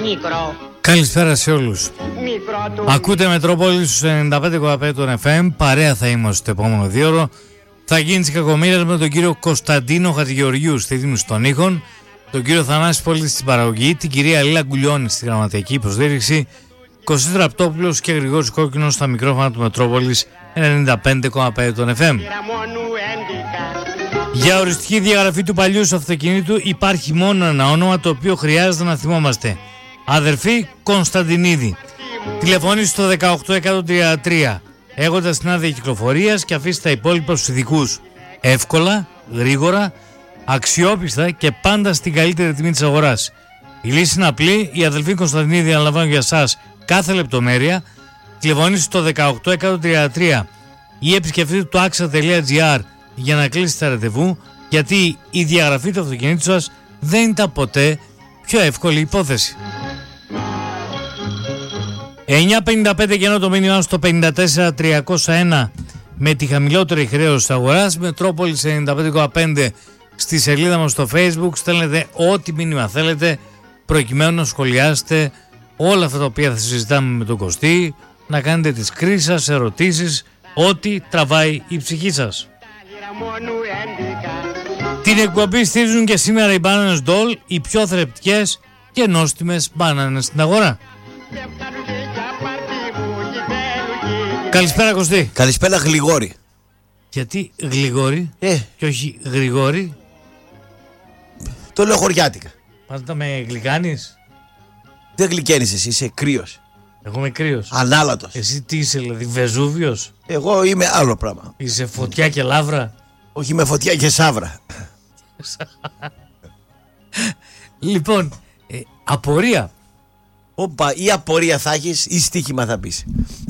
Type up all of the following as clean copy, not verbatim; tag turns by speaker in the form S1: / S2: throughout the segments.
S1: Μικρό.
S2: Καλησπέρα σε όλους. Ακούτε Μετρόπολη στους 95,5 των FM. Παρέα θα είμαστε το επόμενο 2 ώρο. Θα γίνει της κακομοίρας με τον κύριο Κωνσταντίνο Χατζηγεωργίου στη δίνους των ήχων, τον κύριο Θανάση Πολίτη στην παραγωγή, την κυρία Λίλα Γκουλιώνη στη γραμματική υποστήριξη, Κωστής Ραπτόπουλος και Γρηγόρης Κόκκινος στα μικρόφωνα του Μετρόπολης 95,5 των FM. Για οριστική διαγραφή του παλιού σου αυτοκινήτου υπάρχει μόνο ένα όνομα το οποίο χρειάζεται να θυμόμαστε. Αδερφή Κωνσταντινίδη. Τηλεφωνήστε στο 18133 έχοντας την άδεια κυκλοφορίας και αφήστε τα υπόλοιπα στους ειδικούς. Εύκολα, γρήγορα, αξιόπιστα και πάντα στην καλύτερη τιμή της αγοράς. Η λύση είναι απλή. Η αδελφή Κωνσταντινίδη αναλαμβάνουν για σας κάθε λεπτομέρεια. Τηλεφωνήστε στο 18133 ή επισκεφτείτε το axa.gr για να κλείσετε τα ραντεβού, γιατί η διαγραφή του αυτοκινήτου σας δεν ήταν ποτέ πιο εύκολη υπόθεση. 9.55 και ενώ το μήνυμα στο 54.301 με τη χαμηλότερη χρέωση της αγοράς. Μετρόπολης 95,5 στη σελίδα μας στο Facebook. Στέλνετε ό,τι μήνυμα θέλετε προκειμένου να σχολιάσετε όλα αυτά τα οποία θα συζητάμε με τον Κωστή, να κάνετε τις κρίσεις σας, ερωτήσεις, ό,τι τραβάει η ψυχή σας. Την εκπομπή στηρίζουν και σήμερα οι μπάνανες Ντόλ, οι πιο θρεπτικές και νόστιμες μπάνανες στην αγορά. Καλησπέρα Κωστή.
S3: Καλησπέρα Γλιγόρη.
S2: Γιατί Γλιγόρη και όχι Γρηγόρη?
S3: Το λέω χωριάτικα.
S2: Πάντα με γλυκάνεις?
S3: Δεν γλυκαίνεις εσύ, είσαι κρύος.
S2: Εγώ είμαι κρύος.
S3: Ανάλατος.
S2: Εσύ τι είσαι, δηλαδή Βεζούβιος?
S3: Εγώ είμαι άλλο πράγμα.
S2: Είσαι φωτιά και λαύρα?
S3: Όχι, με φωτιά και σαύρα.
S2: Λοιπόν, απορία.
S3: Όπα, ή απορία θα έχεις ή στοίχημα θα πεις.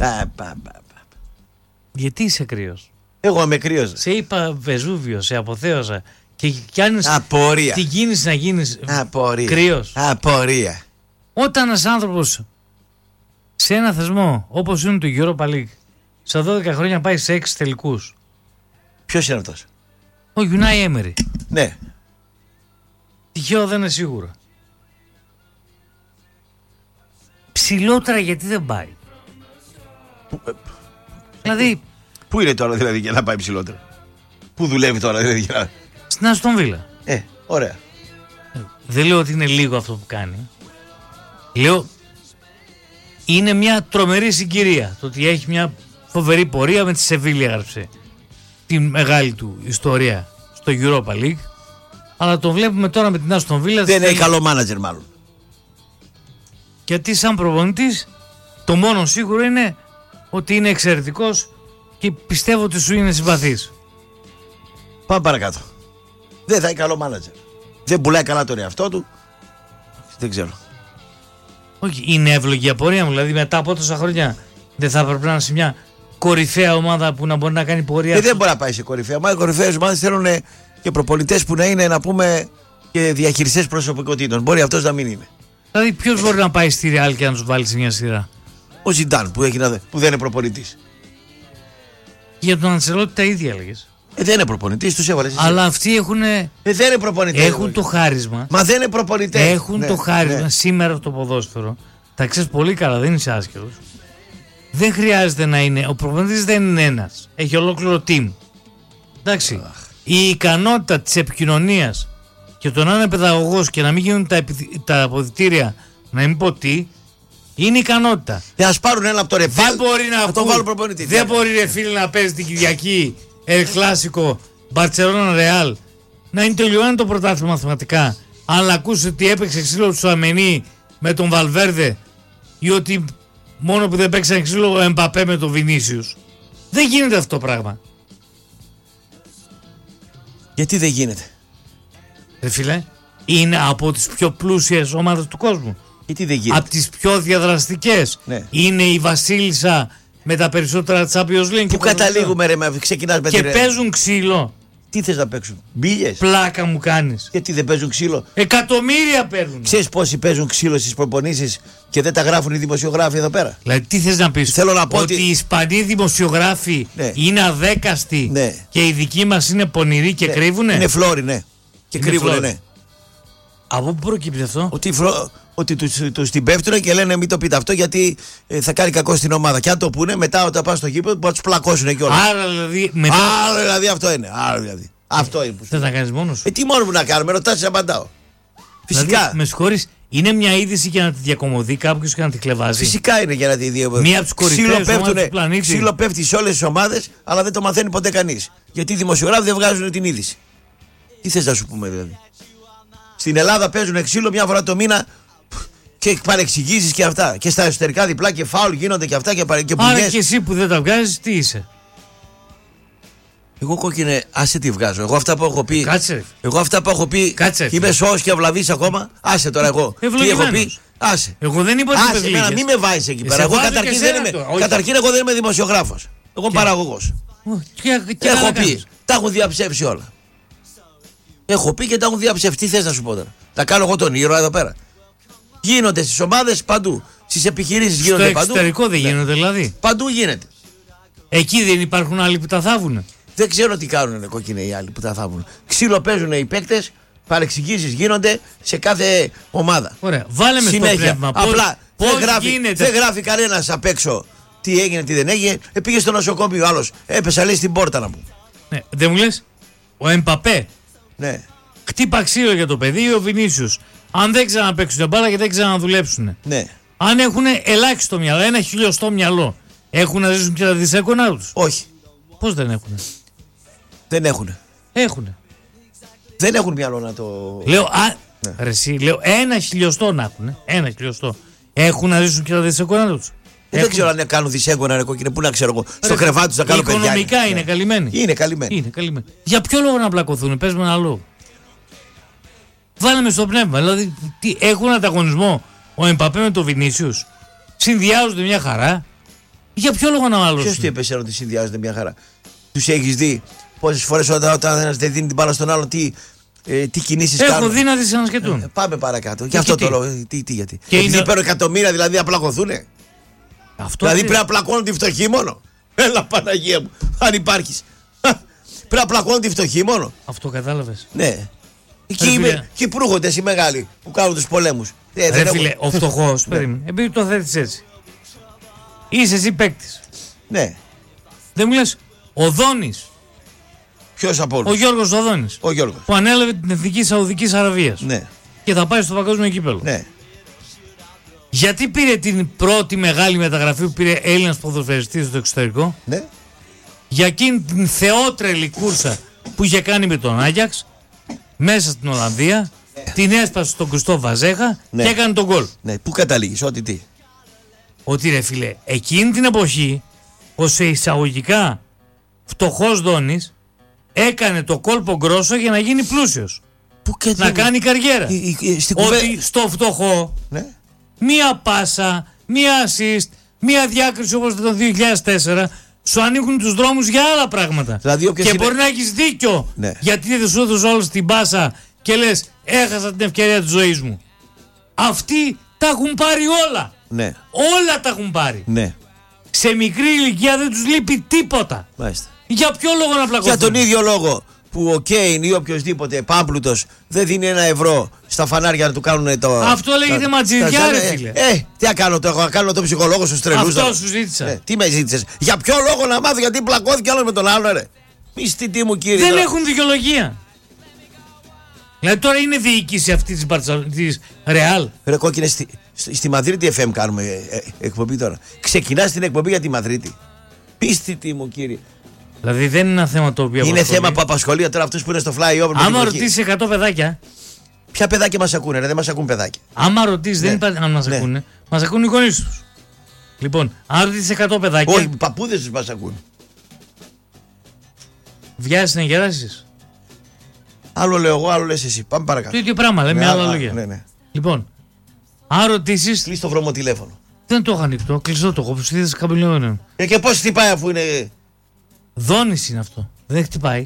S2: Γιατί είσαι κρύος?
S3: Εγώ είμαι κρύος.
S2: Σε είπα Βεζούβιο, σε αποθέωσα. Και κάνεις
S3: απορία.
S2: Τι γίνεις να γίνεις κρύος?
S3: Απορία.
S2: Όταν ένας άνθρωπος σε ένα θεσμό όπως είναι το Europa League στα 12 χρόνια πάει σε 6 τελικούς.
S3: Ποιος είναι αυτός?
S2: Ο Γιουνάι Έμερι.
S3: Ναι.
S2: Τυχαίο δεν είναι σίγουρο. Ψηλότερα γιατί δεν πάει? Δηλαδή.
S3: Πού είναι τώρα δηλαδή για να πάει ψηλότερα? Πού δουλεύει τώρα δηλαδή για να...
S2: Στην Αστον Βίλα.
S3: Ωραία.
S2: Δεν λέω ότι είναι λίγο αυτό που κάνει. Λέω είναι μια τρομερή συγκυρία το ότι έχει μια φοβερή πορεία. Με τη Σεβίλη έγραψε τη μεγάλη του ιστορία στο Europa League. Αλλά το βλέπουμε τώρα με την Αστον Βίλα.
S3: Δεν είναι καλό μάνατζερ μάλλον.
S2: Γιατί σαν προπονητής το μόνο σίγουρο είναι ότι είναι εξαιρετικός και πιστεύω ότι σου είναι συμπαθής.
S3: Πάμε παρακάτω. Δεν θα είναι καλό μάνατζερ. Δεν πουλάει καλά τον εαυτό του. Δεν ξέρω.
S2: Όχι, είναι εύλογη η απορία μου. Δηλαδή μετά από τόσα χρόνια δεν θα έπρεπε να είναι σε μια κορυφαία ομάδα που να μπορεί να κάνει πορεία?
S3: Δεν μπορεί να πάει σε κορυφαία ομάδα. Οι κορυφαίες ομάδες θέλουν και προπονητές που να είναι, να πούμε, και διαχειριστές προσωπικότητων. Μπορεί αυτός να μην είναι.
S2: Δηλαδή ποιος μπορεί να πάει στη Ρεάλ και να τους βάλει σε μια σειρά?
S3: Ο Ζιντάν που δεν είναι προπονητής.
S2: Για τον Αντσελότη τα ίδια έλεγες.
S3: Δεν είναι προπονητής, τους έβαλες εσύ.
S2: Αλλά αυτοί έχουν.
S3: Δεν είναι προπονητές.
S2: Έχουν το χάρισμα.
S3: Μα δεν είναι προπονητές.
S2: Έχουν το χάρισμα σήμερα το ποδόσφαιρο. Τα ξέρεις πολύ καλά, δεν είσαι άσχετος. Δεν χρειάζεται να είναι. Ο προπονητής δεν είναι ένας. Έχει ολόκληρο team. Εντάξει. Η ικανότητα της επικοινωνίας και το να είναι παιδαγωγός και να μην γίνουν τα αποδυτήρια, να μην πω τι, είναι ικανότητα.
S3: Ας πάρουν ένα από το Ρεφίλ.
S2: Δεν μπορεί να
S3: το βάλουν προπονητή.
S2: Δεν μπορεί Ρεφίλ να παίζει την Κυριακή El Clásico Μπαρτσελόνα Ρεάλ, να είναι τελειωμένο το πρωτάθλημα μαθηματικά, αλλά ακούσει ότι έπαιξε ξύλο του Σουαμενί με τον Βαλβέρδε ή ότι μόνο που δεν παίξαν ξύλο ο Εμπαπέ με τον Βινίσιους. Δεν γίνεται αυτό το πράγμα.
S3: Γιατί δεν γίνεται?
S2: Ρε φίλε, είναι από τις πιο πλούσιες ομάδες του κόσμου.
S3: Γιατί δεν γίνεται?
S2: Από τις πιο διαδραστικές.
S3: Ναι.
S2: Είναι η Βασίλισσα με τα περισσότερα Champions League.
S3: Πού καταλήγουμε ρε, ξεκινάς με
S2: και παίζουν ξύλο.
S3: Τι θες να παίξουν? Μπίλιες?
S2: Πλάκα μου κάνεις.
S3: Γιατί δεν παίζουν ξύλο?
S2: Εκατομμύρια παίρνουν.
S3: Ξέρεις πόσοι παίζουν ξύλο στις προπονήσεις και δεν τα γράφουν οι δημοσιογράφοι εδώ πέρα?
S2: Δηλαδή τι θες να πεις?
S3: Θέλω να πω
S2: ότι οι Ισπανοί δημοσιογράφοι είναι αδέκαστοι και οι δικοί μας είναι πονηροί και κρύβουνε?
S3: Είναι φλόροι, ναι. Και κρύβουνε, ναι.
S2: Από πού προκύπτει αυτό?
S3: Ότι τους την πέφτουν και λένε μην το πείτε αυτό γιατί θα κάνει κακό στην ομάδα. Και αν το πούνε, μετά όταν πάνε στο γήπεδο μπορεί να τους πλακώσουν κιόλας.
S2: Άρα δηλαδή. Μετά...
S3: Άρα δηλαδή αυτό είναι. Άρα δηλαδή. Αυτό είναι που
S2: δεν θα κάνεις μόνος σου.
S3: Τι μόνο μου να κάνουμε, ρωτάς, απαντάω. Φυσικά.
S2: Δηλαδή, με συγχωρείς, είναι μια είδηση για να τη διακομωδεί κάποιος και να τη κλεβάζει.
S3: Φυσικά είναι για να τη διακομωδεί.
S2: Μία από τις κορυφαίες ομάδες του πλανήτη.
S3: Ξύλο πέφτει σε όλες τις ομάδες, αλλά δεν το μαθαίνει ποτέ κανείς. Γιατί οι δημοσιογράφοι δεν βγάζουν την είδηση. Τι θες να σου πούμε δηλαδή? Στην Ελλάδα παίζουν ξύλο μια φορά το μήνα και παρεξηγήσεις και αυτά. Και στα εσωτερικά διπλά και φάουλ γίνονται και αυτά και
S2: πουλιές. Άρα και εσύ που δεν τα βγάζεις, τι είσαι?
S3: Εγώ κόκκινε, άσε τι βγάζω. Εγώ αυτά που έχω πει.
S2: Κάτσε.
S3: Εγώ αυτά που έχω πει.
S2: Κάτσε.
S3: Είμαι σώος και αυλαβής ακόμα. Άσε τώρα εγώ. Τι έχω πει. Άσε.
S2: Εγώ δεν είπα
S3: ότι άσε, μην με βάζεις εκεί πέρα. Εγώ καταρχήν εγώ δεν είμαι δημοσιογράφος. Εγώ παραγωγός. Έχω πει. Τα έχουν διαψεύσει όλα. Έχω πει και τα έχουν διαψεύσει. Τι θες να σου πω τώρα? Τα κάνω εγώ τον ήρωα εδώ πέρα. Γίνονται στις ομάδες παντού. Στις επιχειρήσεις γίνονται παντού.
S2: Στο εξωτερικό δεν γίνονται δηλαδή?
S3: Παντού γίνεται.
S2: Εκεί δεν υπάρχουν άλλοι που τα θάβουν?
S3: Δεν ξέρω τι κάνουν κόκκινοι οι άλλοι που τα θάβουν. Ξύλο παίζουν οι παίκτες, παρεξηγήσεις γίνονται σε κάθε ομάδα.
S2: Ωραία, βάλε με στο πνεύμα.
S3: Απλά δεν γράφει κανένας απ' έξω τι έγινε, τι δεν έγινε. Πήγε στο νοσοκομείο, άλλος έπεσε λέει στην πόρτα να πούμε.
S2: Ναι, δεν μου λες, ο Εμπαπέ.
S3: Ναι.
S2: Χτύπα ξύλο για το παιδί ή ο Βινίσιους. Αν δεν ξαναπαίξουν μπάλα και δεν ξαναδουλέψουν.
S3: Ναι.
S2: Αν έχουν ελάχιστο μυαλό, ένα χιλιοστό μυαλό, έχουν να ζήσουν και τα δισέκονά τους?
S3: Όχι.
S2: Πώς δεν έχουν?
S3: Δεν έχουν.
S2: Έχουν.
S3: Δεν έχουν μυαλό να το.
S2: Λέω, ναι. Ρε εσύ, λέω ένα χιλιοστό να έχουν. Ένα χιλιοστό. Έχουν να ζήσουν και τα δισέκονά τους?
S3: Δεν ξέρω αν κάνουν δισέγγωνα, κόκκινε. Πού να ξέρω εγώ. Στο κρεβάτι τους θα κάνουν παιδιά.
S2: Οικονομικά είναι καλυμμένοι.
S3: Είναι καλυμμένοι.
S2: Για ποιο λόγο να πλακωθούν? Πες με ένα λόγο. Βάλαμε στο πνεύμα. Δηλαδή, έχουν ανταγωνισμό ο Εμπαπέ με τον Βινίσιους? Συνδυάζονται μια χαρά. Για ποιο λόγο να μαλώσουν?
S3: Ποιος τι είπε ότι συνδυάζονται μια χαρά? Τους έχεις δει πόσες φορές όταν ένας δεν δίνει την μπάλα στον άλλον τι κινήσεις κάνουν?
S2: Έχω δει να τις ανασκετούν.
S3: Πάμε παρακάτω. Γι' αυτό το λόγο. Γιατί?
S2: Και
S3: επειδή παίρνουν εκατομμύρια δηλαδή να πλακωθούνε? Δηλαδή πρέπει να πλακώνουν τη φτωχή μόνο? Έλα Παναγία μου, αν υπάρχεις. Πρέπει να πλακώνουν τη φτωχή μόνο?
S2: Αυτό κατάλαβες?
S3: Ναι. Εκεί προύχονται οι μεγάλοι που κάνουν τους πολέμους.
S2: Ρε φίλε, ο φτωχός, περίμενε, επειδή το θέτεις έτσι. Είσαι εσύ παίκτης.
S3: Ναι.
S2: Δεν μου λες, ο Δόνης.
S3: Ποιος από όλους?
S2: Ο Γιώργος Οδόνης.
S3: Ο Γιώργος.
S2: Που ανέλαβε την Εθνική Σαουδικής Αραβίας.
S3: Ναι.
S2: Και θα πάει στο παγκόσμιο κύπελλο.
S3: Ναι.
S2: Γιατί πήρε την πρώτη μεγάλη μεταγραφή που πήρε Έλληνας ποδοσφαιριστής στο εξωτερικό?
S3: Ναι.
S2: Για εκείνη την θεότρελη κούρσα που είχε κάνει με τον Άγιαξ μέσα στην Ολλανδία, την έσπασε στον Κριστό Βαζέχα και έκανε τον γκολ.
S3: Ναι. Πού καταλήγεις, ότι τι?
S2: Ότι ρε φίλε, εκείνη την εποχή ο σε εισαγωγικά φτωχός Δόνης έκανε το κόλπο γκρόσο για να γίνει πλούσιος. Να κάνει καριέρα. Ότι στο φτωχό μία πάσα, μία assist, μία διάκριση όπως το 2004 σου ανοίγουν τους δρόμους για άλλα πράγματα.
S3: Δηλαδή,
S2: και μπορεί να έχεις δίκιο γιατί δεν σου έδωσε όλους την πάσα και λες έχασα την ευκαιρία της ζωής μου. Αυτοί τα έχουν πάρει όλα.
S3: Ναι.
S2: Όλα τα έχουν πάρει.
S3: Ναι.
S2: Σε μικρή ηλικία δεν τους λείπει τίποτα.
S3: Μάλιστα.
S2: Για ποιο λόγο να πλακωθούν?
S3: Για τον ίδιο λόγο που ο Κέιν ή οποιοδήποτε πάμπλουτος δεν δίνει €1 στα φανάρια να του κάνουν το.
S2: Αυτό λέγεται ματζιδιά, ρε φίλε.
S3: Τι να κάνω, κάνω το ψυχολόγο στους τρελούς.
S2: Αυτό σου ζήτησα.
S3: Τι με ζήτησες? Για ποιο λόγο να μάθω γιατί πλακώθηκε άλλο με τον άλλο, ρε? Μισθητή μου κύριε.
S2: Δεν έχουν δικαιολογία. Δηλαδή τώρα είναι διοίκηση αυτή της Ρεάλ.
S3: Ρε κόκκινε, στη Μαδρίτη FM κάνουμε εκπομπή τώρα. Ξεκινάς την εκπομπή για τη Μαδρίτη. Μισθητή μου κύριε.
S2: Δηλαδή δεν είναι ένα θέμα το οποίο
S3: είναι θέμα που απασχολεί τώρα αυτούς που είναι στο flyover.
S2: Άμα ρωτήσεις 100 παιδάκια.
S3: Ποια παιδάκια μας ακούνε, ρε? Δεν μας ακούν παιδάκια.
S2: Άμα ρωτήσεις, δεν υπάρχει αν μας ακούνε. Μας ακούν οι γονείς τους. Λοιπόν, αν ρωτήσεις 100 παιδάκια.
S3: Όχι, οι παππούδες τους μας ακούν.
S2: Βιάζεις να γεράσεις?
S3: Άλλο λέω εγώ, άλλο λες εσύ. Πάμε παρακάτω.
S2: Το ίδιο πράγμα, λέμε άλλα λόγια.
S3: Ναι.
S2: Λοιπόν, αν ρωτήσεις.
S3: Κλείς το βρωμοτηλέφωνο.
S2: Δεν το έχω ανοιχτό, κλειστό το έχω. Ψηφίδες καμπυλιόμενο.
S3: Και πώς χτυπάει αφού είναι.
S2: Δόνης είναι αυτό. Δεν χτυπάει.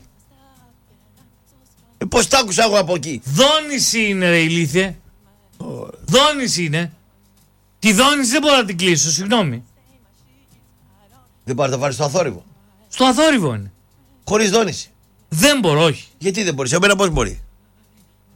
S3: Πώς τ' άκουσα εγώ από εκεί?
S2: Δόνης είναι, ρε ηλίθιε. Δόνης είναι. Τη δόνηση δεν μπορώ να την κλείσω, συγγνώμη.
S3: Δεν μπορεί να το βάλεις στο αθόρυβο?
S2: Στο αθόρυβο είναι.
S3: Χωρίς δόνηση?
S2: Δεν μπορώ, όχι.
S3: Γιατί δεν μπορείς? Εμένα πώς μπορεί?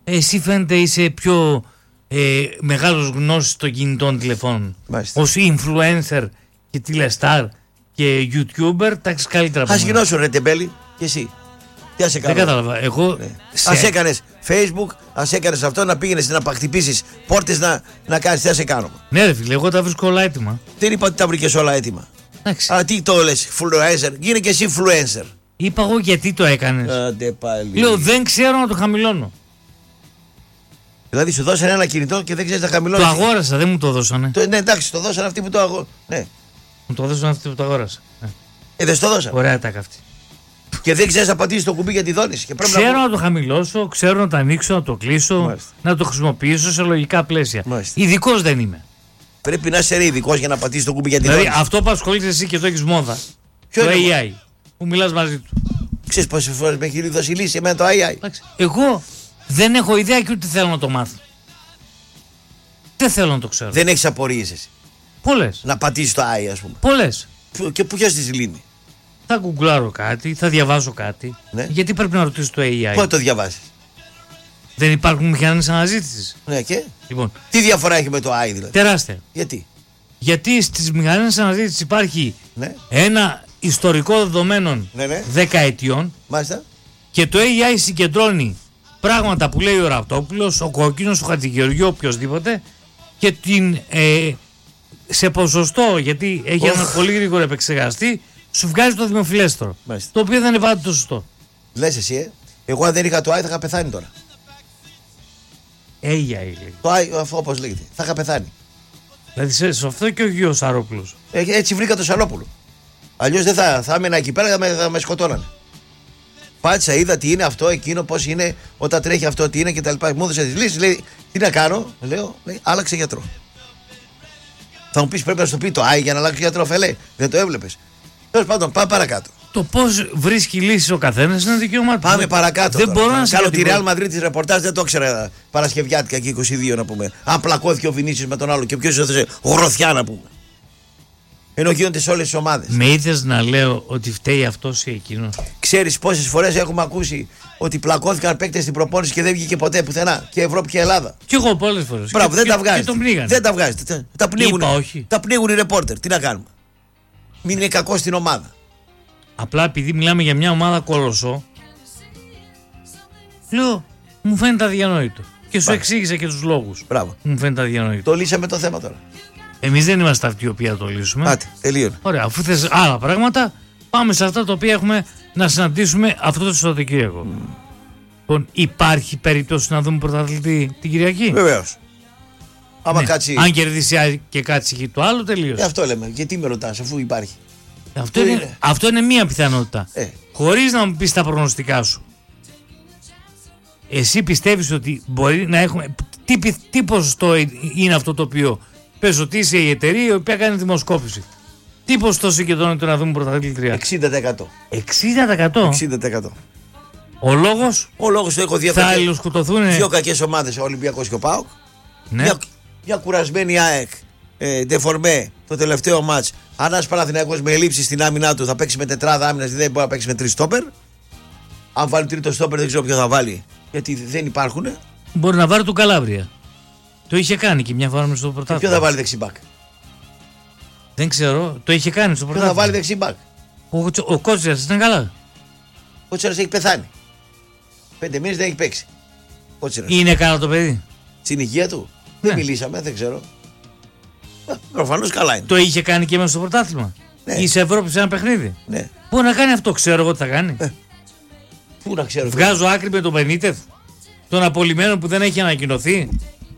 S2: εσύ φαίνεται είσαι πιο μεγάλος γνώστης των κινητών τηλεφώνων. Ως influencer και τηλεστάρ και YouTuber, τα έχεις καλύτερα από
S3: μένα. Ας γινώσου ρε τεμπέλη, και εσύ. Τι ας έκανες.
S2: Δεν κατάλαβα. Εγώ.
S3: Ναι. Ας έκανες Facebook, ας έκανες αυτό, να πήγαινες να χτυπήσεις πόρτες, να κάνεις. Τι ας κάνω.
S2: Ναι, ρε φίλε, εγώ τα βρίσκω όλα έτοιμα.
S3: Δεν είπα ότι τα βρήκες όλα έτοιμα. Αλλά τι το λες, influencer, γίνε και εσύ influencer.
S2: Είπα εγώ γιατί το έκανες. Λέω δεν ξέρω να το χαμηλώνω.
S3: Δηλαδή σου δώσανε ένα κινητό και δεν ξέρεις να χαμηλώνεις.
S2: Το αγόρασα, δεν μου το δώσανε.
S3: Ναι, εντάξει, το δώσανε αυτοί που το αγόρασαν. Ναι.
S2: Μου το δώσανε αυτοί που το αγόρασα.
S3: Δεν στο δώσανε.
S2: Ωραία τα καυτή.
S3: Και δεν ξέρεις να πατήσεις το κουμπί για τη δόνηση.
S2: Ξέρω να το χαμηλώσω, ξέρω να το ανοίξω, να το κλείσω, μάλιστα, να το χρησιμοποιήσω σε λογικά πλαίσια. Ειδικός δεν είμαι.
S3: Πρέπει να είσαι ειδικός για να πατήσεις το κουμπί για τη δόνηση.
S2: Δηλαδή αυτό που ασχολείσαι εσύ και το έχεις μόδα. Ποιο το AI που μιλάς μαζί του.
S3: Ξέρεις πόσες φορές με έχει δώσει λύση εμένα το AI.
S2: Εγώ δεν έχω ιδέα και ούτε θέλω να το μάθω. Δεν θέλω να το ξέρω.
S3: Δεν έχεις απορίες εσύ.
S2: Πολλές.
S3: Να πατήσεις το AI, ας πούμε.
S2: Πολλές.
S3: Και πού ποιος τις λύνει.
S2: Θα γκουγκλάρω κάτι, θα διαβάσω κάτι. Ναι. Γιατί πρέπει να ρωτήσω το AI.
S3: Πότε το διαβάσεις.
S2: Δεν υπάρχουν μηχανές αναζήτησης.
S3: Ναι, και.
S2: Λοιπόν,
S3: τι διαφορά έχει με το AI δηλαδή.
S2: Τεράστια. Γιατί στις μηχανές αναζήτησης υπάρχει ένα ιστορικό δεδομένων δεκαετιών.
S3: Μάλιστα.
S2: Και το AI συγκεντρώνει πράγματα που λέει ο Ραπτόπουλος, ο Κόκκινος, ο Χατζηγεωργίου, οποιοδήποτε, και την σε ποσοστό, γιατί έχει ένα πολύ γρήγορο επεξεργαστή, σου βγάζει το δημοφιλέστερο. Το οποίο δεν είναι πάντα το σωστό.
S3: Λες εσύ, εγώ αν δεν είχα το AI θα είχα πεθάνει τώρα.
S2: AI.
S3: Το AI, όπως λέγεται, θα είχα πεθάνει.
S2: Δηλαδή σε αυτό και ο Γιώργος Σαρόπουλος.
S3: Έτσι βρήκα το Σαρόπουλο. Αλλιώς δεν θα έμενα εκεί πέρα, θα με σκοτώνανε. Πάτησα, είδα τι είναι αυτό, εκείνο, πώς είναι, όταν τρέχει αυτό, τι είναι κτλ. Μου έδωσε τις λύσεις, λέει, τι να κάνω, λέω, λέει, άλλαξε γιατρό. Θα μου πεις πρέπει να σου πει το AI για να αλλάξει γιατρό, φελέ. Δεν το έβλεπες. Τέλος πάντων, πάμε παρακάτω.
S2: Το πώς βρίσκει λύσεις ο καθένας είναι δικαίωμά του.
S3: Πάμε παρακάτω.
S2: Δεν μπορώ να
S3: κάνω τη Real Madrid της ρεπορτάζ, δεν το ήξερα Παρασκευιάτικα και 22 να πούμε. Αν πλακώθηκε ο Βινίσιος με τον άλλο και ποιος έδωσε γροθιά να πούμε. Ενώ γίνονται σε όλες τις ομάδες.
S2: Με είδες να λέω ότι φταίει αυτός ή εκείνος.
S3: Ξέρεις πόσες φορές έχουμε ακούσει ότι πλακώθηκαν παίκτες στην προπόνηση και δεν βγήκε ποτέ πουθενά. Και Ευρώπη και Ελλάδα.
S2: Κι εγώ πολλές φορές.
S3: Μπράβο, δεν τα βγάζει. Δεν τα βγάζει. Τα πνίγουν οι ρεπόρτερ. Τι να κάνουμε. Μην είναι κακό στην ομάδα.
S2: Απλά επειδή μιλάμε για μια ομάδα κολοσσό, λέω, μου φαίνεται αδιανόητο. Και σου εξήγησα και τους λόγους.
S3: Μπράβο.
S2: Μου φαίνεται αδιανόητο.
S3: Το λύσαμε το θέμα τώρα.
S2: Εμείς δεν είμαστε αυτοί οι οποίοι θα το λύσουμε.
S3: Άτε, τελείωνε.
S2: Ωραία, αφού θες άλλα πράγματα, πάμε σε αυτά τα οποία έχουμε να συναντήσουμε αυτό το Σαββατοκύριακο. Λοιπόν, υπάρχει περίπτωση να δούμε πρωταθλητή την Κυριακή.
S3: Βεβαίως. Άμα κάτσει.
S2: Αν κερδίσει και κάτσει και το άλλο, τελείωσε.
S3: Αυτό λέμε. Γιατί με ρωτάς, αφού υπάρχει.
S2: Αυτό είναι μία πιθανότητα. Χωρίς να μου πεις τα προγνωστικά σου. Εσύ πιστεύεις ότι μπορεί να έχουμε. Τι ποσοστό είναι αυτό το οποίο. Πες ότι είσαι η εταιρεία η οποία κάνει δημοσκόπηση. Τι ποσοστό συγκεντρώνεται να δούμε πρωταθλήτρια.
S3: 60%.
S2: 60%. Ο λόγος.
S3: Ο λόγος το έχω δει.
S2: Θα αλληλοσκοτωθούν.
S3: Δύο κακές ομάδες, ο Ολυμπιακός και ο ΠΑΟΚ.
S2: Ναι.
S3: Μια κουρασμένη ΑΕΚ. Ντεφορμέ το τελευταίο μάτς. Αν ένας Παναθηναϊκός με ελλείψεις στην άμυνά του θα παίξει με τετράδα άμυνας, δεν μπορεί να παίξει με 3 στόπερ. Αν βάλει τρίτο στόπερ, δεν ξέρω ποιο θα βάλει. Γιατί δεν υπάρχουν.
S2: Μπορεί να βάλει τον Καλάβρια. Το είχε κάνει και μια φορά με στο πρωτάθλημα.
S3: Ποιο θα βάλει δεξιμπάκ.
S2: Δεν ξέρω, το είχε κάνει στο πρωτάθλημα.
S3: Ποιο θα βάλει δεξιμπάκ.
S2: Ο Κότσιρας είναι καλά.
S3: Ο Κότσιρας έχει πεθάνει. 5 μήνες δεν έχει παίξει. Κότσιρας.
S2: Είναι καλά το παιδί.
S3: Στην υγεία του. Ναι. Δεν μιλήσαμε, δεν ξέρω. Προφανώς καλά είναι.
S2: Το είχε κάνει και μέσα στο πρωτάθλημα.
S3: Ναι.
S2: Ή σε Ευρώπη σε ένα παιχνίδι.
S3: Ναι.
S2: Μπορεί να κάνει αυτό, ξέρω εγώ τι θα κάνει.
S3: Πού να ξέρω.
S2: Βγάζω άκρη με τον Μπενίτεθ, τον απολυμμένο που δεν έχει ανακοινωθεί.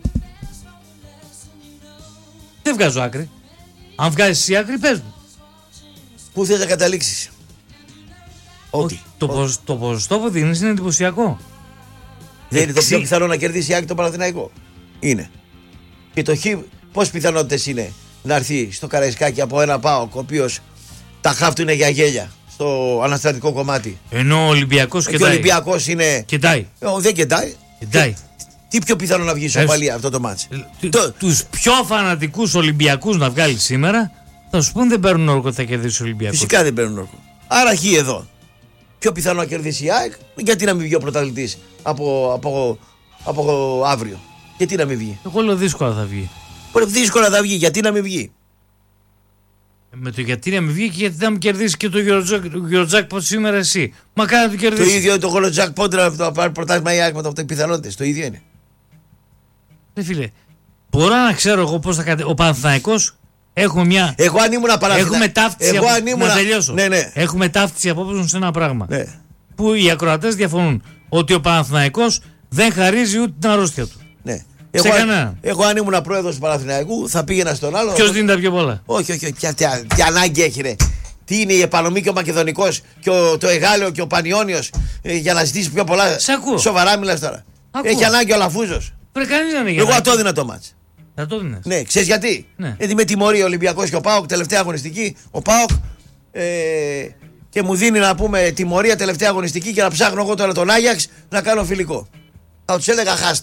S2: Δεν βγάζω άκρη. Αν βγάζεις εσύ άκρη, πες μου.
S3: Πού θες να καταλήξεις.
S2: Ότι. Το ποσοστό που δίνεις είναι εντυπωσιακό.
S3: Δεν είναι το πιο πιθανό να κερδίσει η ΑΕΚ το Παναθηναϊκό. Είναι. Και το Χ, πόσες πιθανότητες είναι να έρθει στο Καραϊσκάκι από ένα ΠΑΟΚ, ο οποίος τα χαφ του είναι για γέλια στο αναστατικό κομμάτι.
S2: Ενώ ο Ολυμπιακός κοιτάει.
S3: Και ο Ολυμπιακός είναι.
S2: Κοιτάει.
S3: Δεν κοιτάει.
S2: Κοιτάει.
S3: Τι πιο πιθανό να βγει ισοπαλία αυτό το μάτς.
S2: Τους πιο φανατικούς Ολυμπιακούς να βγάλει σήμερα θα σου πούν δεν παίρνουν όρκο ότι θα κερδίσει ο Ολυμπιακός.
S3: Φυσικά δεν παίρνουν όρκο. Άρα Χ εδώ. Πιο πιθανό να κερδίσει η ΑΕΚ, γιατί να μην βγει ο πρωταθλητής από από αύριο. Γιατί να μην βγει?
S2: Εγώ λέω δύσκολα θα βγει.
S3: Δύσκολα θα βγει, γιατί να μην βγει?
S2: Με το γιατί να μην βγει και γιατί θα μου κερδίσει και το Eurojackpot σήμερα εσύ. Μακάρι να το κερδίσει.
S3: Το ίδιο το Eurojackpot να πάρει πρωτάθλημα η ΑΕΚ με οι πιθανότητες. Το ίδιο είναι.
S2: Φίλε, μπορώ να ξέρω εγώ πώς θα ο Παναθηναϊκός. Έχουμε μια.
S3: Εγώ αν ήμουν Παναθηναϊκός.
S2: Έχουμε ταύτιση. Να τελειώσω.
S3: Ναι.
S2: Έχουμε ταύτιση απόψεων σε ένα πράγμα.
S3: Ναι.
S2: Που οι ακροατές διαφωνούν. Ότι ο Παναθηναϊκός δεν χαρίζει ούτε την αρρώστια του.
S3: Ναι.
S2: Εγώ
S3: αν ήμουν πρόεδρος του Παναθηναϊκού θα πήγαινα στον άλλο.
S2: Ποιος δίνει τα πιο πολλά?
S3: Όχι. Ποια ανάγκη έχει, ρε? Τι είναι η Επανομή και ο Μακεδονικός και το Εγάλεο και ο Πανιόνιος για να ζητήσει πιο πολλά? Σοβαρά μιλάς τώρα? Έχει ανάγκη ο Λαφούζος. Εγώ το έδινα το μάτς.
S2: Θα το δίνεις?
S3: Ναι, ξέρεις γιατί?
S2: Ναι.
S3: Γιατί με τιμωρεί ο Ολυμπιακός και ο ΠΑΟΚ τελευταία αγωνιστική. Ο ΠΑΟΚ και μου δίνει να πούμε τιμωρία τελευταία αγωνιστική και να ψάχνω εγώ τώρα τον Άγιαξ να κάνω φιλικό. Θα τους έλεγα χάστε.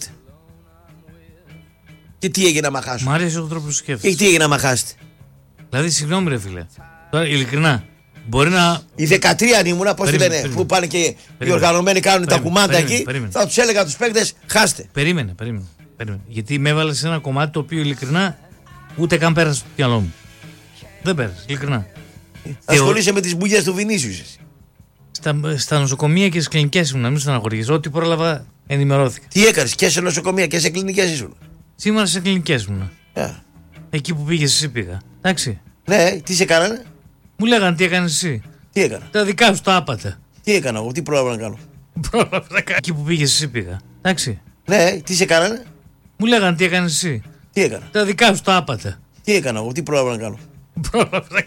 S3: Και τι έγινε άμα χάσω?
S2: Μ' αρέσει ο τρόπος που σκέφτεσαι.
S3: Και τι έγινε άμα χάσετε?
S2: Δηλαδή, συγγνώμη, ρε φίλε. Τώρα, ειλικρινά, μπορεί να.
S3: Οι 13 αν ήμουνα, πώς τη λένε, που πάνε και οι οργανωμένοι κάνουν τα κουμάντα εκεί, θα τους έλεγα τους παίκτες χάστε.
S2: Περίμενε. Γιατί με έβαλε σε ένα κομμάτι το οποίο ειλικρινά ούτε καν πέρασε στο μυαλό μου. Δεν πέρασε, ειλικρινά.
S3: Ασχολείσαι με τις μπουγιές του Βινίσιους.
S2: Στα νοσοκομεία και στις κλινικές ήμουν, να μην στεναχωρήσεις. Ό,τι πρόλαβα ενημερώθηκα.
S3: Τι έκανες και σε νοσοκομεία και σε κλινικές ήσουν?
S2: Σήμερα σε κλινικές ήμουν. Εκεί που πήγες εσύ πήγα. Εντάξει.
S3: Ναι, τι σε κάνανε?
S2: Μου λέγανε τι έκανες εσύ.
S3: Τι έκανα?
S2: Τα δικά σου τα άπατα.
S3: Τι έκανα εγώ, τι πρόλαβα να κάνω?
S2: Εκεί που πήγες εσύ πήγα. Εντάξει.
S3: Ναι, τι σε κάνανε?
S2: Μου λέγανε τι έκανες εσύ.
S3: Τι έκανα?
S2: Τα δικά σου τα άπατα.
S3: Τι έκανα εγώ, τι πρόλαβα να κάνω?